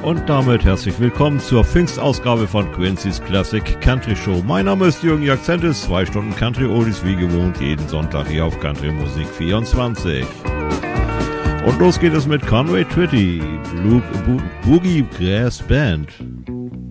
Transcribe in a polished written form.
Und damit herzlich willkommen zur Pfingstausgabe von Quincy's Classic Country Show. Mein Name ist Jürgen Jackzentis, 2 Stunden Country Oldies wie gewohnt, jeden Sonntag hier auf Country Musik 24. Und los geht es mit Conway Twitty, Boogie Grass Band.